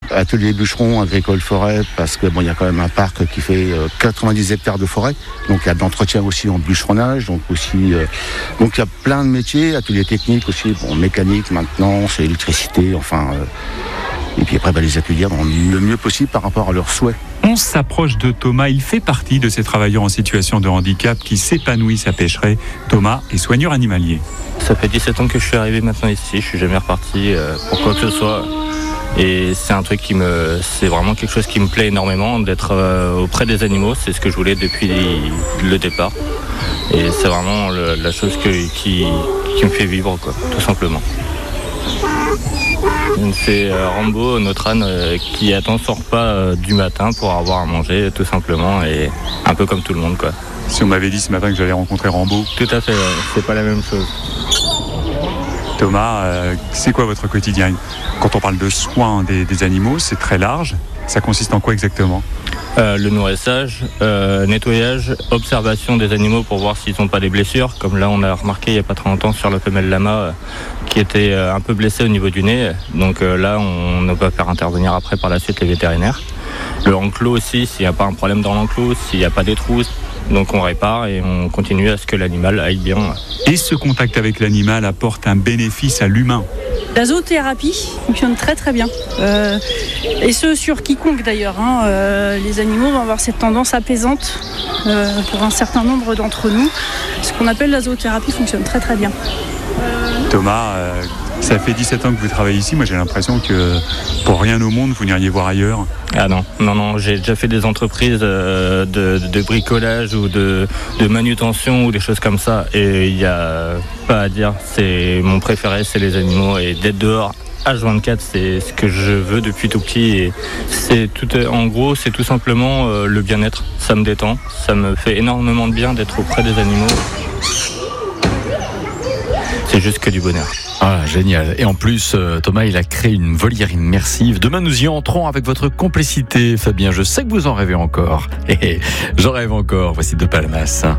atelier bûcheron, agricole, forêt, parce que bon, il y a quand même un parc qui fait 90 hectares de forêt, donc il y a de l'entretien aussi en bûcheronnage, donc il y a plein de métiers, atelier technique aussi, bon, mécanique, maintenance, électricité, et puis après les accueillir le mieux possible par rapport à leurs souhaits. On s'approche de Thomas, il fait partie de ces travailleurs en situation de handicap qui s'épanouissent à Pêcheret. Thomas est soigneur animalier. Ça fait 17 ans que je suis arrivé maintenant ici, je suis jamais reparti pour quoi que ce soit. Et c'est un truc c'est vraiment quelque chose qui me plaît énormément, d'être auprès des animaux, c'est ce que je voulais depuis le départ. Et c'est vraiment la chose qui me fait vivre, quoi, tout simplement. C'est Rambo, notre âne, qui attend son repas du matin pour avoir à manger, tout simplement, et un peu comme tout le monde, quoi. Si on m'avait dit ce matin que j'allais rencontrer Rambo. Tout à fait, c'est pas la même chose. Thomas, c'est quoi votre quotidien ? Quand on parle de soins des animaux, c'est très large. Ça consiste en quoi exactement ? Le nourrissage, nettoyage, observation des animaux pour voir s'ils n'ont pas des blessures. Comme là, on a remarqué il n'y a pas très longtemps sur la femelle lama qui était un peu blessée au niveau du nez. Donc là, on ne peut faire intervenir après par la suite les vétérinaires. Le enclos aussi, s'il n'y a pas un problème dans l'enclos, s'il n'y a pas des trous. Donc on répare et on continue à ce que l'animal aille bien. Et ce contact avec l'animal apporte un bénéfice à l'humain. La zoothérapie fonctionne très très bien. Et ce sur quiconque d'ailleurs. Les animaux vont avoir cette tendance apaisante pour un certain nombre d'entre nous. Ce qu'on appelle la zoothérapie fonctionne très très bien. Thomas, ça fait 17 ans que vous travaillez ici. Moi j'ai l'impression que pour rien au monde vous n'iriez voir ailleurs. Ah non, j'ai déjà fait des entreprises de bricolage ou de manutention ou des choses comme ça. Et il n'y a pas à dire, mon préféré c'est les animaux et d'être dehors H24 c'est ce que je veux depuis tout petit. Et en gros c'est tout simplement le bien-être, ça me détend, ça me fait énormément de bien d'être auprès des animaux. C'est juste que du bonheur. Ah, génial. Et en plus, Thomas, il a créé une volière immersive. Demain, nous y entrons avec votre complicité, Fabien. Je sais que vous en rêvez encore. J'en rêve encore. Voici De Palmas.